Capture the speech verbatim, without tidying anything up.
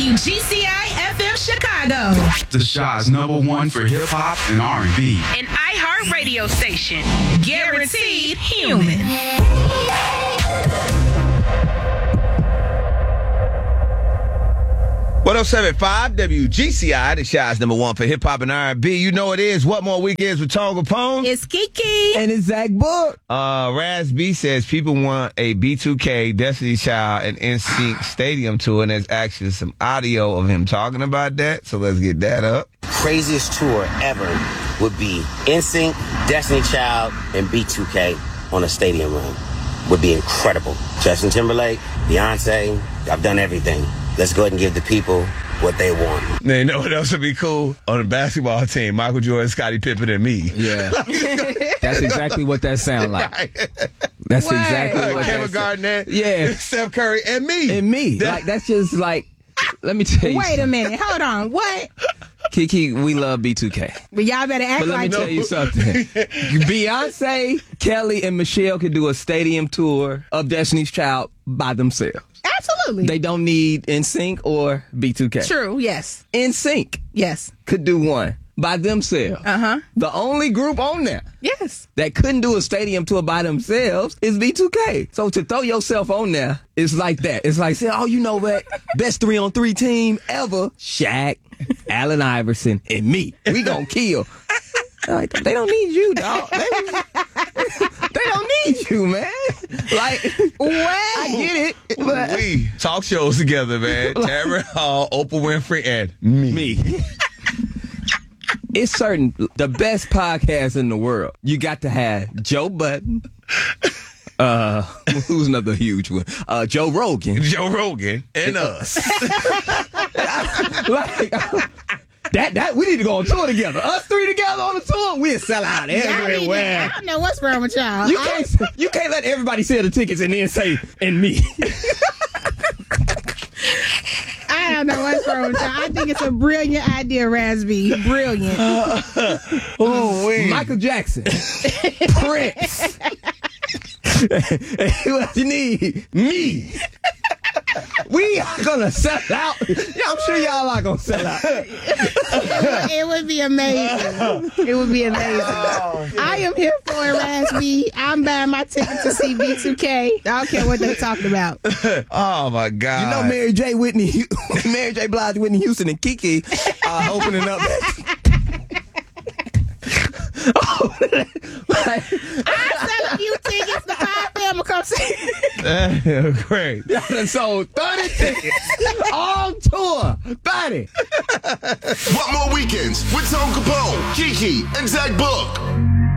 W G C I F M Chicago. The Chi's number one for hip hop and R and B. An iHeart radio station. Guaranteed human. one oh seven point five W G C I, the Chi's number one for hip hop and R and B. You know it is. What more weekends with Tone Capone? It's Kiki. And it's Zach Book. Uh, Raz B says people want a B two K, Destiny Child, and N Sync stadium tour, and there's actually some audio of him talking about that. So let's get that up. Craziest tour ever would be N Sync, Destiny Child, and B two K on a stadium run. Would be incredible. Justin Timberlake, Beyonce, I've done everything. Let's go ahead and give the people what they want. Man, you know what else would be cool? On the basketball team, Michael Jordan, Scottie Pippen, and me. Yeah. That's exactly what that sound like. That's What? exactly what Kevin that Garnett, Yeah. Steph Curry, and me. And me. That- Like, that's just like, let me tell you Wait a something. minute. Hold on. What? Kiki, we love B two K. But y'all better act But let me like tell you something. Beyonce, Kelly, and Michelle could do a stadium tour of Destiny's Child by themselves. Absolutely. They don't need N Sync or B two K. True. Yes. N Sync Yes. could do one by themselves. Uh-huh. The only group on there Yes. that couldn't do a stadium tour by themselves is B two K. So to throw yourself on there, it's like that. It's like, say, oh, you know what? Best three on three team ever. Shaq, Allen Iverson, and me. We gonna kill. Like, they don't need you, dog. They, they don't need you, man. Like, What? I get it, but We talk shows together, man. Tamron Hall, Oprah Winfrey, and me. me. It's certain, the best podcast in the world, you got to have Joe Budden. Uh, who's another huge one? Uh, Joe Rogan. Joe Rogan and us. Like, that, that, we need to go on tour together. Us three together on the tour, we'll sell out Y'all need to- everywhere. I don't know what's wrong with y'all. You I- can't, you can't let everybody sell the tickets and then say, and me. I don't know what's wrong with y'all. I think it's a brilliant idea, Razby. Brilliant. Oh, wait. Michael Jackson. Prince. And who else you need? Me. We are gonna sell out. Yeah, I'm sure y'all are gonna sell out. It would be amazing. It would be amazing. I am here for it, Razby. I'm buying my ticket to see B two K. I don't care what they talk about. Oh, my God. You know, Mary J. Whitney, Mary J. Blige, Whitney Houston, and Kiki are opening up. I sell a few tickets to five film to come see. Great. Y'all done sold thirty tickets on tour. thirty. What more weekends with Tone Capone, Kiki, and Zach Book?